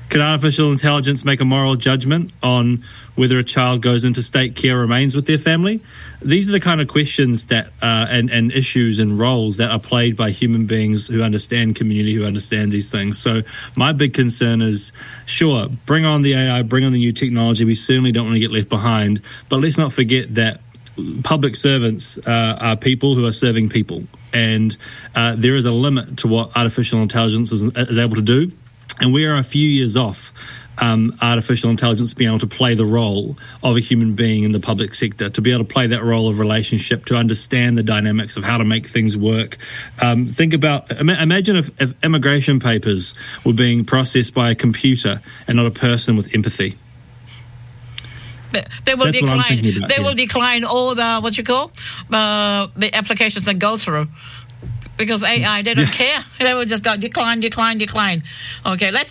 Can artificial intelligence make a moral judgment on whether a child goes into state care or remains with their family? These are the kind of questions that and issues and roles that are played by human beings who understand community, who understand these things. So my big concern is, sure, bring on the AI, bring on the new technology. We certainly don't want to get left behind. But let's not forget that public servants are people who are serving people. And there is a limit to what artificial intelligence is able to do. And we are a few years off artificial intelligence being able to play the role of a human being in the public sector, to be able to play that role of relationship, to understand the dynamics of how to make things work. Think about, imagine if immigration papers were being processed by a computer and not a person with empathy. They will decline. They will decline all the the applications that go through. Because AI, they don't care. They will just go decline. Okay, let's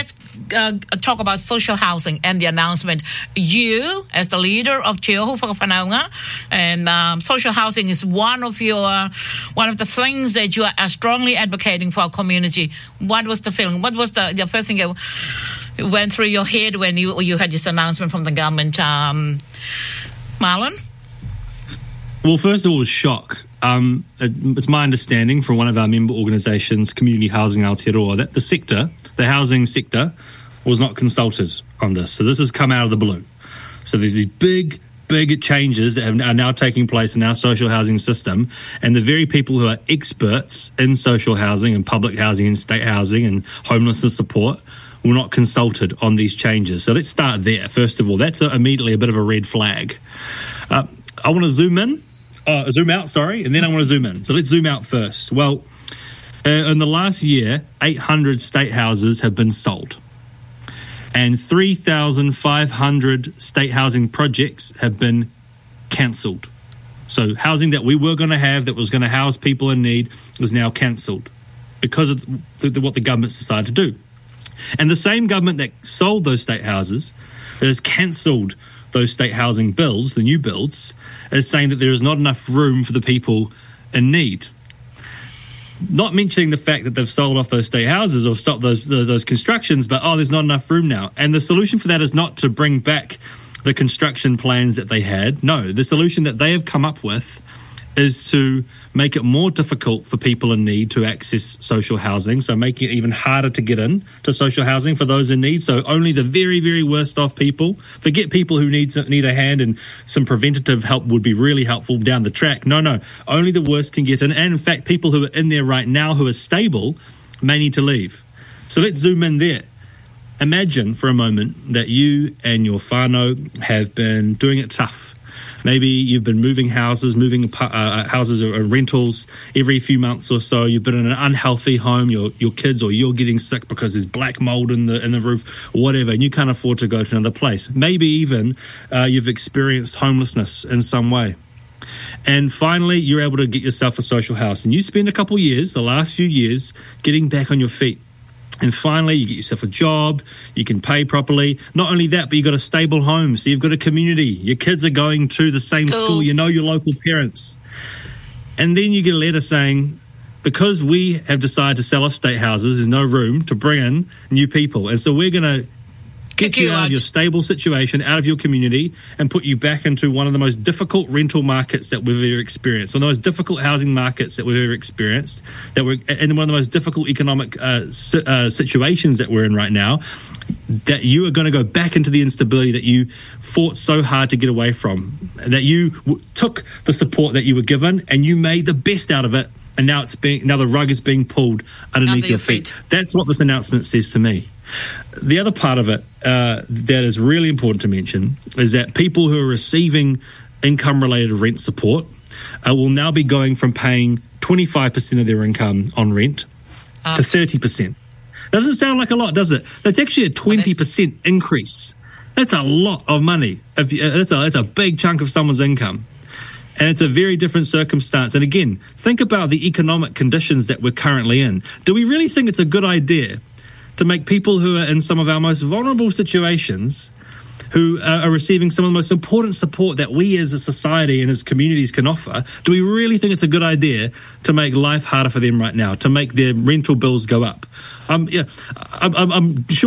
talk about social housing and the announcement. You, as the leader of Tiohu Whakapanaunga, and social housing is one of the things that you are strongly advocating for our community. What was the feeling? What was the first thing that went through your head when you had this announcement from the government, Marlon? Well, first of all, it was shock. It's my understanding from one of our member organisations, Community Housing Aotearoa, that the housing sector, was not consulted on this. So this has come out of the blue. So there's these big changes that are now taking place in our social housing system, and the very people who are experts in social housing and public housing and state housing and homelessness support were not consulted on these changes. So let's start there, first of all. That's immediately a bit of a red flag. I want to zoom out, and then I want to zoom in. So let's zoom out first. Well, in the last year, 800 state houses have been sold, and 3,500 state housing projects have been cancelled. So housing that we were going to have that was going to house people in need is now cancelled because of what the government's decided to do. And the same government that sold those state houses, that has cancelled those state housing builds, the new builds, is saying that there is not enough room for the people in need. Not mentioning the fact that they've sold off those state houses or stopped those constructions, but, there's not enough room now. And the solution for that is not to bring back the construction plans that they had. No, the solution that they have come up with is to make it more difficult for people in need to access social housing, so making it even harder to get in to social housing for those in need. So only the very, very worst off people. Forget people who need a hand, and some preventative help would be really helpful down the track. No, only the worst can get in. And in fact, people who are in there right now who are stable may need to leave. So let's zoom in there. Imagine for a moment that you and your whānau have been doing it tough. Maybe you've been moving houses or rentals every few months or so. You've been in an unhealthy home. Your kids or you're getting sick because there's black mold in the roof, or whatever, and you can't afford to go to another place. Maybe even you've experienced homelessness in some way. And finally, you're able to get yourself a social house. And you spend a couple of years, the last few years, getting back on your feet. And finally, you get yourself a job, you can pay properly. Not only that, but you've got a stable home, so you've got a community. Your kids are going to the same school, you know your local parents. And then you get a letter saying, because we have decided to sell off state houses, there's no room to bring in new people. And so we're going to get you out of your stable situation, out of your community, and put you back into one of the most difficult rental markets that we've ever experienced, one of the most difficult housing markets that we've ever experienced, that we're in one of the most difficult economic situations that we're in right now, that you are going to go back into the instability that you fought so hard to get away from, that you took the support that you were given and you made the best out of it, and now the rug is being pulled underneath your feet. That's what this announcement says to me. The other part of it that is really important to mention is that people who are receiving income-related rent support will now be going from paying 25% of their income on rent to 30%. Doesn't sound like a lot, does it? That's actually a 20% increase. That's a lot of money. That's a big chunk of someone's income. And it's a very different circumstance. And again, think about the economic conditions that we're currently in. Do we really think it's a good idea to make people who are in some of our most vulnerable situations, who are receiving some of the most important support that we as a society and as communities can offer, do we really think it's a good idea to make life harder for them right now, to make their rental bills go up? I'm sure